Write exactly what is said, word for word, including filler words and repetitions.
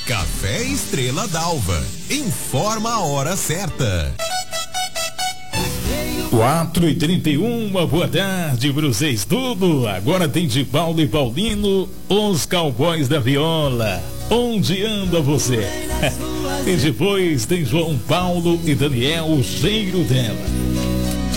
Café Estrela d'Alva. Informa a hora certa. quatro e trinta e um, boa tarde para vocês tudo. Agora tem de Paulo e Paulino, os cowboys da viola. Onde anda você? E depois tem João Paulo e Daniel, o cheiro dela.